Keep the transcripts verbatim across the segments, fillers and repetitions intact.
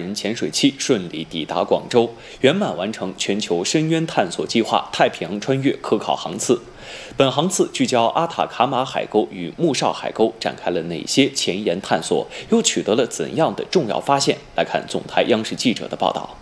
人潜水器顺利抵达广州，圆满完成全球深渊探索计划太平洋穿越科考航次。本航次聚焦阿塔卡马海沟与穆绍海沟，展开了哪些前沿探索，又取得了怎样的重要发现？来看总台央视记者的报道。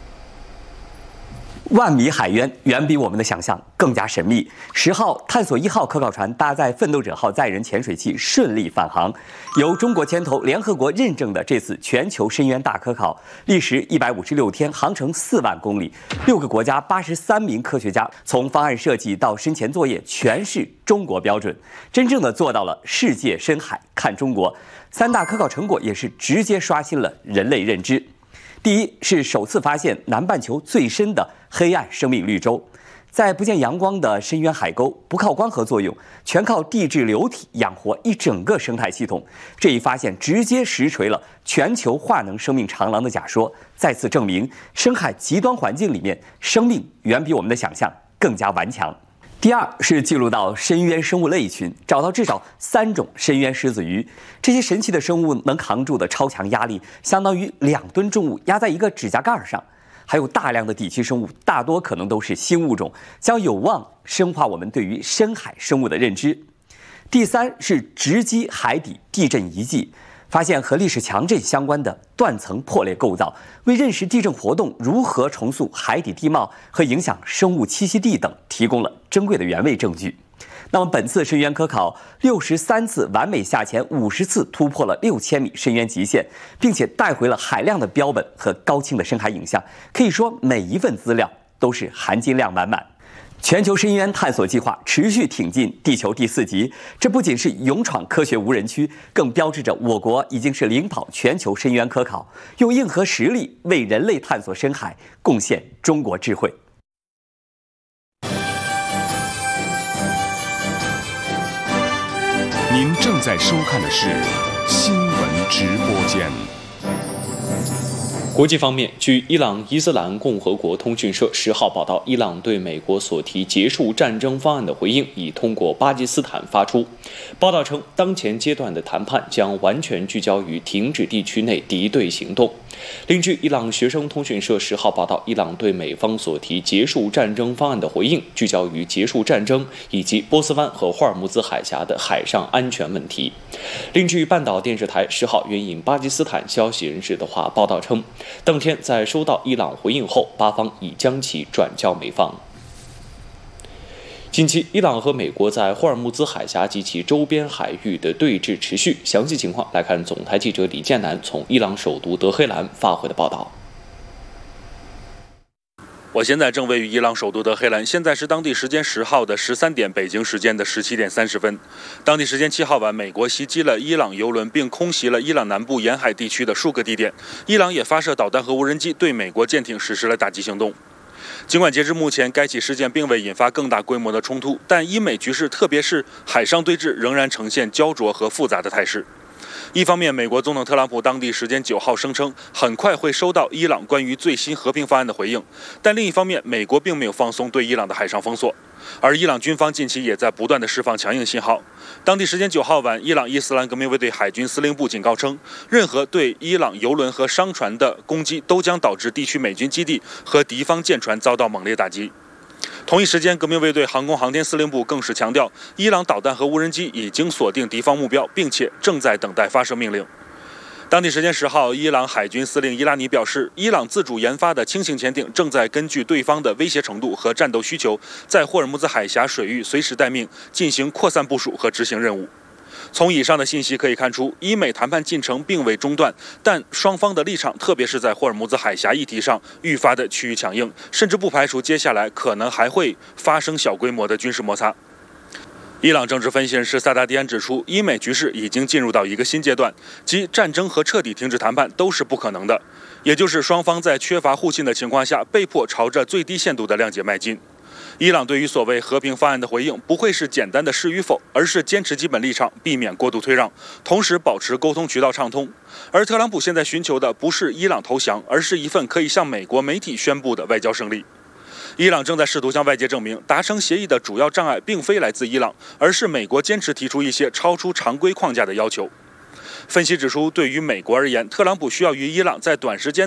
万米海渊远比我们的想象更加神秘。十号探索一号科考船搭载奋斗者号载人潜水器顺利返航，由中国牵头、联合国认证的这次全球深渊大科考，历时一百五十六天，航程四万公里，六个国家八十三名科学家从方案设计到深潜作业全是中国标准，真正的做到了世界深海看中国。三大科考成果也是直接刷新了人类认知。 第一是首次发现南半球最深的黑暗生命绿洲，在不见阳光的深渊海沟，不靠光合作用，全靠地质流体养活一整个生态系统。这一发现直接实锤了全球化能生命长廊的假说，再次证明深海极端环境里面，生命远比我们的想象更加顽强。 第二是记录到深渊生物类群，找到至少三种深渊狮子鱼。这些神奇的生物能扛住的超强压力，相当于两吨重物压在一个指甲盖上。还有大量的底栖生物，大多可能都是新物种，将有望深化我们对于深海生物的认知。第三是直击海底地震遗迹。 发现和历史强震相关的断层破裂构造，为认识地震活动如何重塑海底地貌和影响生物栖息地等提供了珍贵的原位证据。那么本次深渊科考六十三次完美下潜，五十次突破了六千米深渊极限，并且带回了海量的标本和高清的深海影像，可以说每一份资料都是含金量满满。 全球深渊探索计划持续挺进地球第四极，这不仅是勇闯科学无人区，更标志着我国已经是领跑全球深渊科考，用硬核实力为人类探索深海贡献中国智慧。 您正在收看的是新闻直播间。 国际方面，据伊朗伊斯兰共和国通讯社十号报道，伊朗对美国所提结束战争方案的回应已通过巴基斯坦发出。报道称，当前阶段的谈判将完全聚焦于停止地区内敌对行动。另据伊朗学生通讯社十号报道，伊朗对美方所提结束战争方案的回应聚焦于结束战争以及波斯湾和霍尔木兹海峡的海上安全问题。另据半岛电视台十号援引巴基斯坦消息人士的话报道称， 当天在收到伊朗回应后，巴方已将其转交美方。近期，伊朗和美国在霍尔木兹海峡及其周边海域的对峙持续。详细情况来看，总台记者李建南从伊朗首都德黑兰发回的报道。 我现在正位于伊朗首都德黑兰，现在是当地时间十号的十三点，北京时间的十七点三十分。当地时间七号晚，美国袭击了伊朗油轮，并空袭了伊朗南部沿海地区的数个地点。伊朗也发射导弹和无人机对美国舰艇实施了打击行动。尽管截至目前，该起事件并未引发更大规模的冲突，但伊美局势，特别是海上对峙，仍然呈现焦灼和复杂的态势。 一方面，美国总统特朗普当地时间九号声称，很快会收到伊朗关于最新和平方案的回应；但另一方面，美国并没有放松对伊朗的海上封锁，而伊朗军方近期也在不断的释放强硬信号。当地时间九号晚，伊朗伊斯兰革命卫队海军司令部警告称，任何对伊朗油轮和商船的攻击都将导致地区美军基地和敌方舰船遭到猛烈打击。 同一时间，革命卫队航空航天司令部更是强调，伊朗导弹和无人机已经锁定敌方目标，并且正在等待发射命令。当地时间十号，伊朗海军司令伊拉尼表示，伊朗自主研发的轻型潜艇正在根据对方的威胁程度和战斗需求，在霍尔木兹海峡水域随时待命，进行扩散部署和执行任务。 从以上的信息可以看出，伊美谈判进程并未中断，但双方的立场，特别是在霍尔木兹海峡议题上，愈发的趋于强硬，甚至不排除接下来可能还会发生小规模的军事摩擦。伊朗政治分析人士萨达迪安指出，伊美局势已经进入到一个新阶段，即战争和彻底停止谈判都是不可能的，也就是双方在缺乏互信的情况下，被迫朝着最低限度的谅解迈进。 伊朗对于所谓和平方案的回应，不会是简单的是与否，而是坚持基本立场，避免过度退让，同时保持沟通渠道畅通。而特朗普现在寻求的不是伊朗投降，而是一份可以向美国媒体宣布的外交胜利。伊朗正在试图向外界证明，达成协议的主要障碍并非来自伊朗，而是美国坚持提出一些超出常规框架的要求。分析指出，对于美国而言，特朗普需要与伊朗在短时间